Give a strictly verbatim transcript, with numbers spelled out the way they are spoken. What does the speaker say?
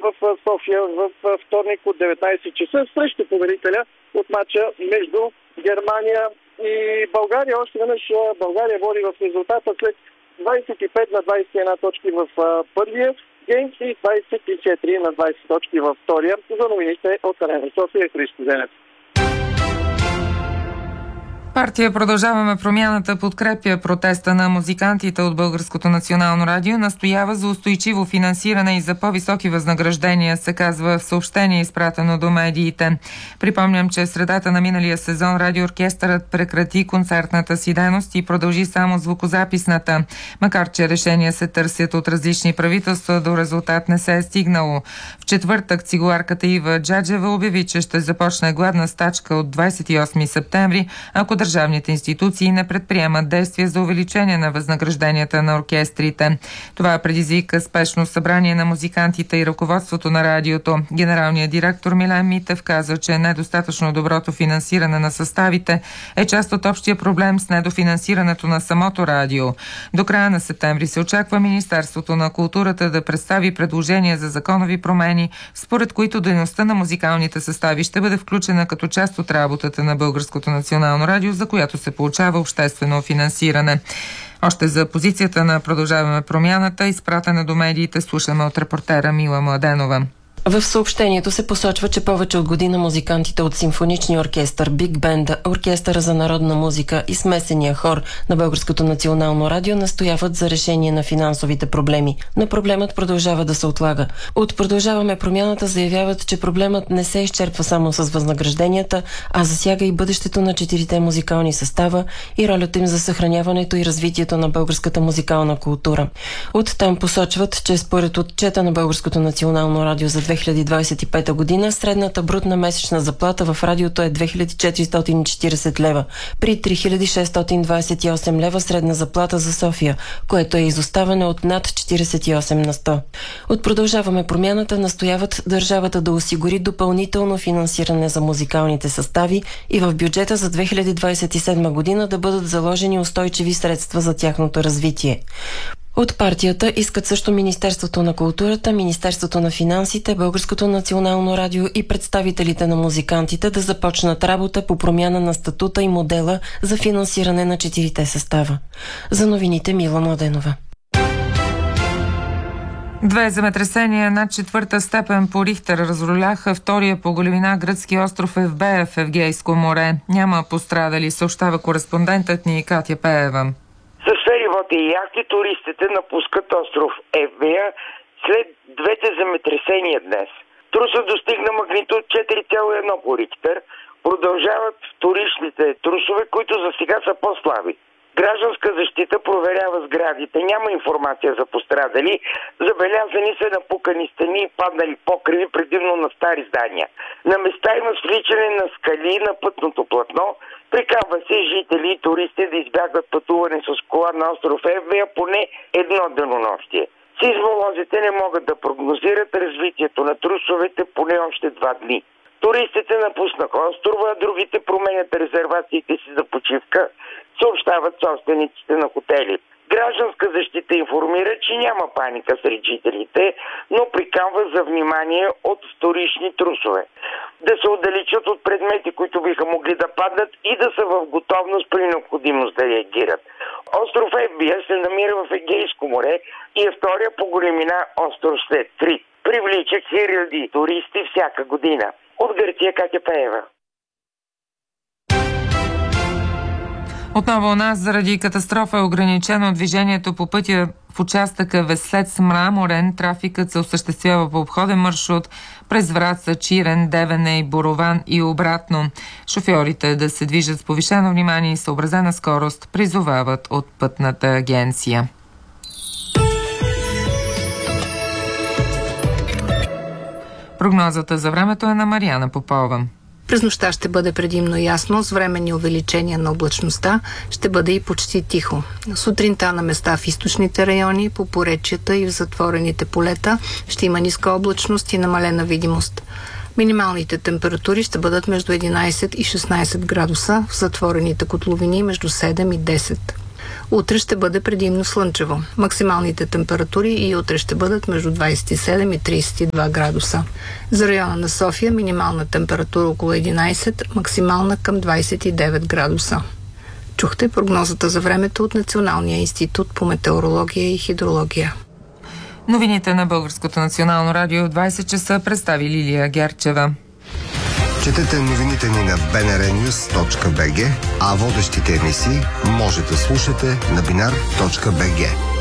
в София в вторник от деветнайсет часа срещу победителя от матча между Германия и България. Още веднъж България води в резултата след двайсет и пет на двайсет и една точки в първия гейм и двайсет и четири на двайсет точки във втория. За новините от Арена София, Христо Зенев. Партия Продължаваме промяната подкрепя протеста на музикантите от Българското национално радио, настоява за устойчиво финансиране и за по-високи възнаграждения, се казва в съобщение, изпратено до медиите. Припомням, че в средата на миналия сезон радиооркестърът прекрати концертната си дейност и продължи само звукозаписната. Макар че решения се търсят от различни правителства, до резултат не се е стигнало. В четвъртък цигуларката Ива Джаджева обяви, че ще започне гладна стачка от двайсет и осми септември, ако държавните институции не предприемат действия за увеличение на възнагражденията на оркестрите. Това предизвика спешно събрание на музикантите и ръководството на радиото. Генералният директор Милен Митев каза, че недостатъчно доброто финансиране на съставите е част от общия проблем с недофинансирането на самото радио. До края на септември се очаква Министерството на културата да представи предложения за законови промени, според които дейността на музикалните състави ще бъде включена като част от работата на Българското национално радио, за която се получава обществено финансиране. Още за позицията на Продължаваме промяната, изпратена до медиите, слушаме от репортера Мила Младенова. В съобщението се посочва, че повече от година музикантите от симфоничния оркестър, Биг Бенда, Оркестъра за народна музика и смесения хор на Българското национално радио настояват за решение на финансовите проблеми, но проблемът продължава да се отлага. От Продължаваме промяната заявяват, че проблемът не се изчерпва само с възнагражденията, а засяга и бъдещето на четирите музикални състава и ролята им за съхраняването и развитието на българската музикална култура. Оттам посочват, че според отчета на Българското национално радио за две хиляди двайсет и пета година средната брутна месечна заплата в радиото е две хиляди четиристотин и четирийсет лева, при три хиляди шестстотин двайсет и осем лева средна заплата за София, което е изоставане от над четирийсет и осем на сто. От Продължаваме промяната настояват държавата да осигури допълнително финансиране за музикалните състави и в бюджета за две хиляди двайсет и седма година да бъдат заложени устойчиви средства за тяхното развитие. От партията искат също Министерството на културата, Министерството на финансите, Българското национално радио и представителите на музикантите да започнат работа по промяна на статута и модела за финансиране на четирите състава. За новините Мила Младенова. Две земетресения над четвърта степен по Рихтер разруляха втория по големина гръцки остров Евбея в Егейско море. Няма пострадали, съобщава кореспондентът ни Катя Пеева. С фериботи и яхти туристите напускат остров Евбея след двете земетресения днес. Трусът достигна магнитуд четири цяло и едно по Рихтер. Продължават вторичните трусове, които за сега са по-слаби. Гражданска защита проверява сградите. Няма информация за пострадали. Забелязани са напукани стени и паднали покриви, предимно на стари здания. На места има свличане на скали на пътното платно. Приканва се жители и туристи да избягват пътуване с кола на остров Евбея поне едно денонощие. Сизмолозите не могат да прогнозират развитието на трусовете поне още два дни. Туристите напуснаха острова, а другите променят резервациите си за почивка, съобщават собствениците на хотели. Гражданска защита информира, че няма паника сред жителите, но приканва за внимание от вторични трусове. Да се отдалечат от предмети, които биха могли да паднат и да са в готовност при необходимост да реагират. Остров Евбея се намира в Егейско море и е втория по големина остров след Крит. Привлича хиляди туристи всяка година. От Гърция Катя Пеева. Отново у нас заради катастрофа е ограничено движението по пътя в участъка Веслец Мраморен. Трафикът се осъществява по обходен маршрут през Враца, Чирен, Девене и Борован и обратно. Шофьорите да се движат с повишено внимание и съобразена скорост призовават от Пътната агенция. Прогнозата за времето е на Мариана Попова. През нощта ще бъде предимно ясно, с временни увеличения на облачността, ще бъде и почти тихо. Сутринта на места в източните райони, по поречията и в затворените полета ще има ниска облачност и намалена видимост. Минималните температури ще бъдат между единайсет и шестнайсет градуса, в затворените котловини между седем и десет. Утре ще бъде предимно слънчево. Максималните температури и утре ще бъдат между двадесет и седем и тридесет и два градуса. За района на София минимална температура около единадесет, максимална към двадесет и девет градуса. Чухте прогнозата за времето от Националния институт по метеорология и хидрология. Новините на Българското национално радио в двадесет часа представи Лилия Герчева. Четете новините ни на би ен ар нюс точка би джи, а водещите емисии може да слушате на бинар точка би джи.